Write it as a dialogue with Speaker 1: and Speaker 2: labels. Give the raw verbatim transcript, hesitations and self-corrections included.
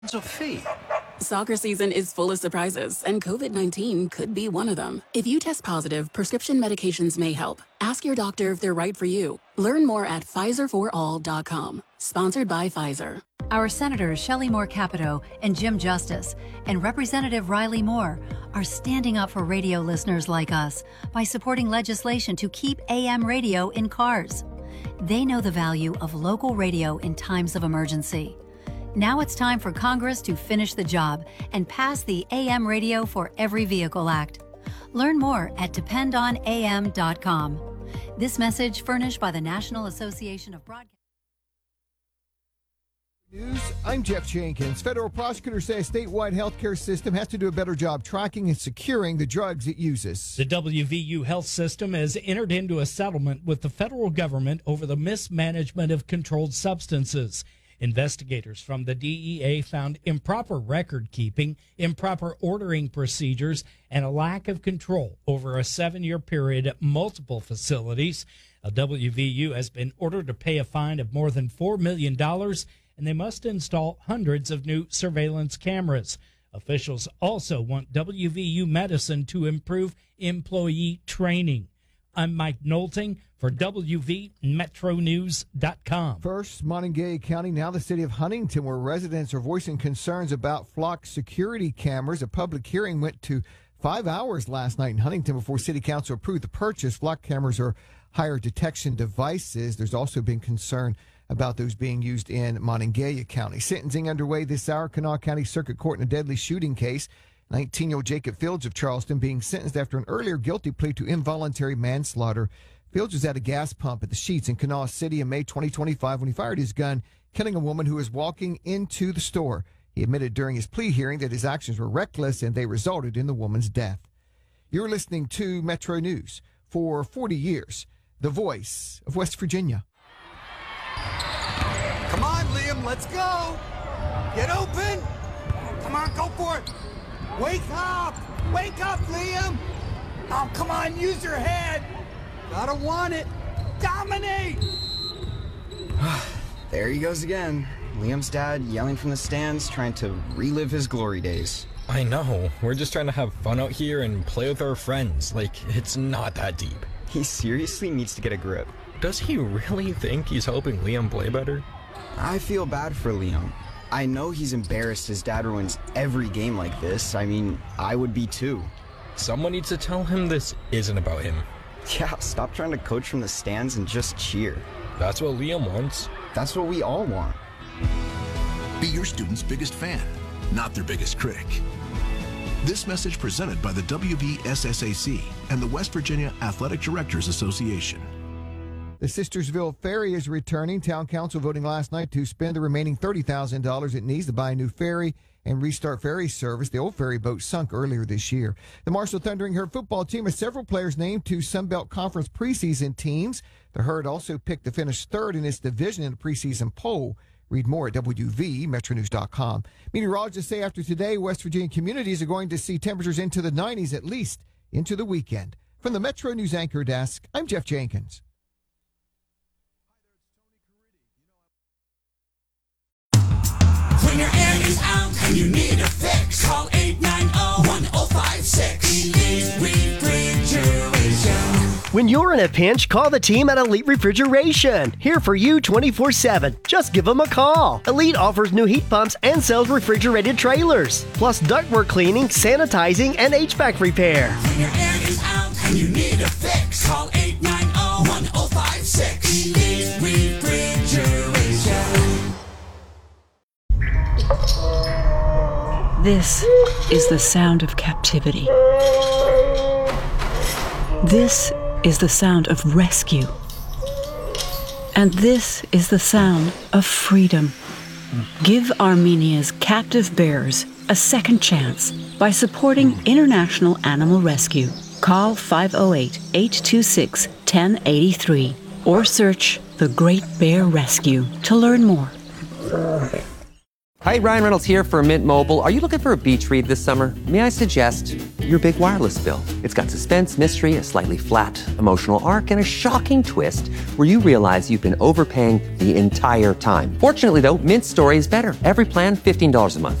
Speaker 1: of fee.
Speaker 2: Soccer season is full of surprises, and COVID nineteen could be one of them. If you test positive, prescription medications may help. Ask your doctor if they're right for you. Learn more at Pfizer for all dot com. Sponsored by Pfizer.
Speaker 3: Our Senators Shelley Moore Capito and Jim Justice and Representative Riley Moore are standing up for radio listeners like us by supporting legislation to keep A M radio in cars. They know the value of local radio in times of emergency. Now it's time for Congress to finish the job and pass the A M Radio for Every Vehicle Act. Learn more at depend on A M dot com. This message furnished by the National Association of Broadcasters.
Speaker 4: News. I'm Jeff Jenkins. Federal prosecutors say a statewide healthcare system has to do a better job tracking and securing the drugs it uses.
Speaker 5: The W V U health system has entered into a settlement with the federal government over the mismanagement of controlled substances. Investigators from the D E A found improper record keeping, improper ordering procedures, and a lack of control over a seven-year period at multiple facilities. A W V U has been ordered to pay a fine of more than four million dollars, and they must install hundreds of new surveillance cameras. Officials also want W V U Medicine to improve employee training. I'm Mike Knowlting for W V Metro News dot com.
Speaker 4: First, Montague County, now the city of Huntington, where residents are voicing concerns about flock security cameras. A public hearing went to five hours last night in Huntington before city council approved the purchase. Flock cameras are higher detection devices. There's also been concern about those being used in Montague County. Sentencing underway this hour, Kanawha County Circuit Court in a deadly shooting case. nineteen-year-old Jacob Fields of Charleston being sentenced after an earlier guilty plea to involuntary manslaughter. Fields was at a gas pump at the Sheets in Kanawha City in May twenty twenty-five when he fired his gun, killing a woman who was walking into the store. He admitted during his plea hearing that his actions were reckless and they resulted in the woman's death. You're listening to Metro News. For forty years, the voice of West Virginia.
Speaker 1: Come on, Liam, let's go. Get open. Come on, go for it. Wake up! Wake up, Liam! Oh, come on, use your head! Gotta want it! Dominate!
Speaker 6: There he goes again. Liam's dad yelling from the stands, trying to relive his glory days.
Speaker 7: I know. We're just trying to have fun out here and play with our friends. Like, it's not that deep.
Speaker 6: He seriously needs to get a grip.
Speaker 7: Does he really think he's helping Liam play better?
Speaker 6: I feel bad for Liam. I know he's embarrassed his dad ruins every game like this. I mean, I would be too.
Speaker 7: Someone needs to tell him this isn't about him.
Speaker 6: Yeah, stop trying to coach from the stands and just cheer.
Speaker 7: That's what Liam wants.
Speaker 6: That's what we all want.
Speaker 8: Be your student's biggest fan, not their biggest critic. This message presented by the W V S S A C and the West Virginia Athletic Directors Association.
Speaker 4: The Sistersville Ferry is returning. Town Council voting last night to spend the remaining thirty thousand dollars it needs to buy a new ferry and restart ferry service. The old ferry boat sunk earlier this year. The Marshall Thundering Herd football team has several players named to Sunbelt Conference preseason teams. The Herd also picked to finish third in its division in the preseason poll. Read more at W V Metro News dot com. Meteorologists say after today, West Virginia communities are going to see temperatures into the nineties at least into the weekend. From the Metro News Anchor Desk, I'm Jeff Jenkins.
Speaker 9: When your air is out and you need a fix, call eight nine zero, one zero five six. Elite Refrigeration.
Speaker 10: When you're in a pinch, call the team at Elite Refrigeration. Here for you twenty-four seven. Just give them a call. Elite offers new heat pumps and sells refrigerated trailers, plus ductwork cleaning, sanitizing, and H V A C repair.
Speaker 9: When your air is out and you need a fix, call eight nine zero, one zero five six. Elite Refrigeration.
Speaker 11: This is the sound of captivity. This is the sound of rescue. And this is the sound of freedom. Give Armenia's captive bears a second chance by supporting International Animal Rescue. Call five oh eight, eight two six, one oh eight three or search The Great Bear Rescue to learn more.
Speaker 12: Hi, Ryan Reynolds here for Mint Mobile. Are you looking for a beach read this summer? May I suggest your big wireless bill? It's got suspense, mystery, a slightly flat emotional arc, and a shocking twist where you realize you've been overpaying the entire time. Fortunately, though, Mint's story is better. Every plan, fifteen dollars a month.